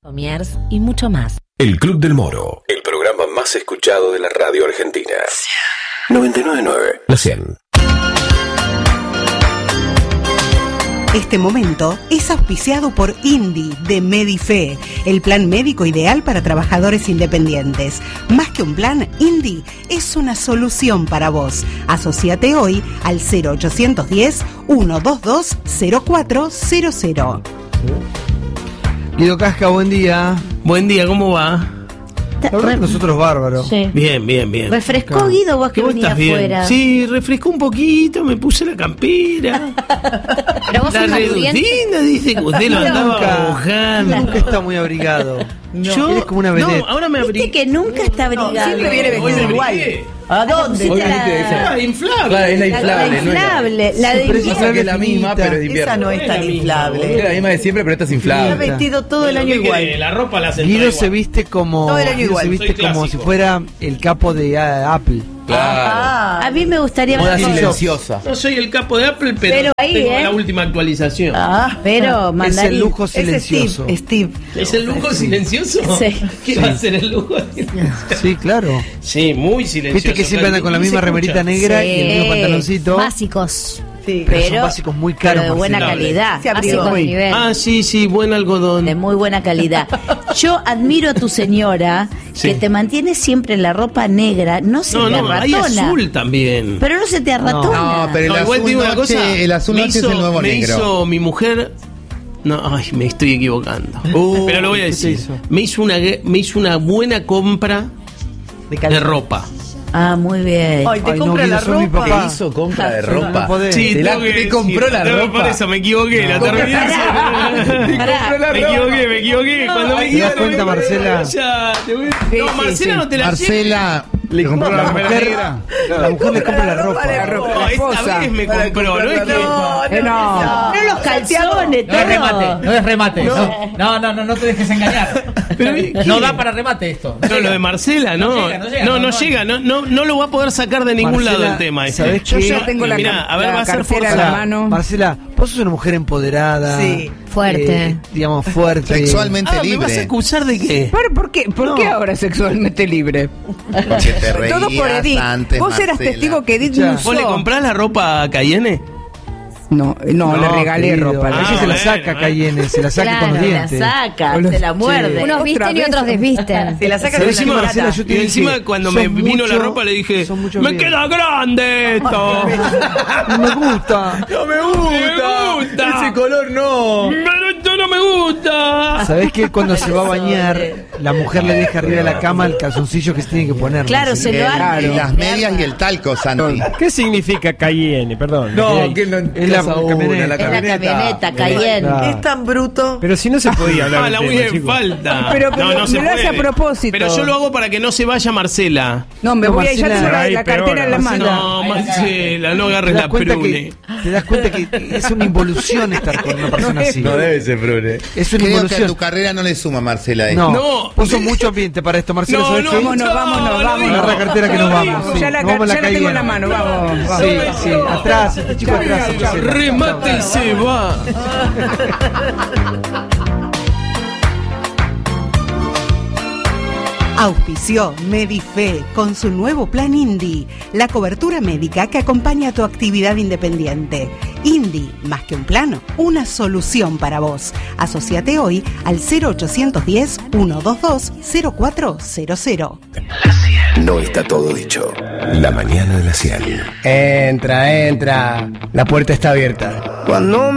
Comiers y mucho más. El Club del Moro, el programa más escuchado de la radio argentina. 99.9, la 100. Este momento es auspiciado por INDI de Medife, el plan médico ideal para trabajadores independientes. Más que un plan, INDI es una solución para vos. Asociate hoy al 0810-122-0400. Guido Casca, buen día. Buen día, ¿cómo va? La verdad que nosotros bárbaros. Sí. Bien, bien, bien. ¿Refrescó, Guido, vos que ¿Vos venías estás bien? afuera? Sí, refrescó un poquito, me puse la campera. Pero vos La sos maluriente. reducina dice que usted lo andaba Nunca mojando. está muy abrigado. Yo, Eres como una vedette. no, ahora me Viste abrí. que nunca está abrigado. siempre viene Hoy vestido me igual. abrigué. ¿A dónde? Hoy está viniste esa. Ah, inflable. Claro, es la la inflable. inflable. La de Pero esa invierno. Que es la misma, finita. pero de invierno. Esa no es tan inflable. Es la misma de siempre, pero esta es Está inflable. vestido todo el Bueno, año ¿qué igual. querés? La ropa la hacen Guido toda se igual. viste como Todo el año Guido igual. se viste Soy como clásico. si fuera el capo de Apple. Claro. A mí me gustaría Moda ver- silenciosa. No soy el capo de Apple, Pero ahí, tengo ¿eh? la última actualización. Pero Es mandarín. el lujo Ese silencioso. Steve. ¿Es el lujo silencioso? Sí. ¿Qué va a ser el lujo silencioso? Sí, claro. Sí, muy silencioso. Viste que siempre anda con la Ni se misma escucha. remerita negra Sí. y el mismo pantaloncito. Básicos. Sí. Pero son básicos muy caros, pero de buena Marcelo. calidad. Se abrigó. Básicos de nivel. Ah, sí, sí, buen algodón. De muy buena calidad. Yo admiro a tu señora Sí. que te mantiene siempre en la ropa negra. No se No, te no, hay arratona. azul también. Pero no se te arratona. No, pero No, el igual azul te digo una noche, cosa. el azul me noche es hizo- el nuevo me negro. hizo mi mujer. No, ay, me estoy equivocando. Pero lo voy a ¿qué te decir. hizo? Me hizo una buena compra de ropa. Ah, muy bien. Ay, te Ay, no, compra Guido, la sos mi ropa. papá. Hizo compra de No ropa. podés. Sí, te tengo que te compró decir. la No, ropa. Por eso me equivoqué, la Compró terminé. Pará. Me equivoqué. Cuando me ¿Te das cuenta, Marcela? Ya, te voy- Sí, No, sí, Marcela sí. no te la Marcela le compró La la remera mujer, negra. la mujer le compra la ropa. la ropa. No, esta esposa. vez me compró, no es que. No. No los calzones, No es remate, todo. no es remate. No te dejes engañar. No da para remate esto. No, lo de Marcela, no. No llega, no lo va a poder sacar de ningún Marcela, lado el tema. ese. ¿sabés Yo qué? ya tengo la, Mirá, a ver, va a ser cartera en forzado. la mano. Marcela, vos sos una mujer empoderada. Sí. Fuerte. Digamos, fuerte. Sexualmente Ah, ¿me vas a libre. acusar de qué? ¿Pero por qué? ¿Por qué ahora sexualmente libre? Porque te reías Todo por Edith. antes, Vos eras Marcela. testigo que Edith Ya. no ¿Vos usó. le comprás la ropa a Cayenne? No, le regalé querido, ropa. Ella Ah, se la bueno, saca bueno. Cayenne, se la saca Claro, con los Se la dientes. saca, Con los- se la muerde. Unos visten y vez. otros desvisten. Se la saca ¿Sabés con qué, la Marcela? lata. Yo te Y dije, encima cuando me son vino la mucho- ropa le dije, son mucho me bien". queda grande esto. No me gusta. No me Me gusta. Ese color no. Pero esto no me gusta. ¿Sabés que cuando se va a bañar, la mujer le deja arriba de la cama el calzoncillo que se tiene que poner? Claro, se lo arma. Y las medias y el talco, Santi. ¿Qué significa Cayenne? Perdón. No, que no Es la camioneta. Es la camioneta, Cayenne. Claro. Es tan bruto. Pero si no se podía hablar Ah, del la tema, voy en chicos. falta. Pero no se me lo hace puede. a propósito. Pero yo lo hago para que no se vaya Marcela. No, me No, voy a ir. Ya Marcela, tengo ay, la peor, cartera en la mano. No, Marcela, no ¿Te agarres das, la cuenta prune. te das cuenta que es una involución estar con una persona así? No debe ser Brune. Es una Creo que a involución. tu carrera no le suma, Marcela. No, No. puso mucho ambiente para esto, Marcelo. No, ¿sabés no, qué? Vámonos. Agarra la cartera que nos vamos. Sí, Ya la, nos vamos a ya la tengo Cayenne. en la mano. Vamos. Sí, sí, atrás, este chico atrás. Marcela. Remate y se va. Auspició Medife con su nuevo plan INDI, la cobertura médica que acompaña a tu actividad independiente. INDI, más que un plan, una solución para vos. Asociate hoy al 0810-122-0400. No está todo dicho. La mañana de la 100. Entra. La puerta está abierta. Cuando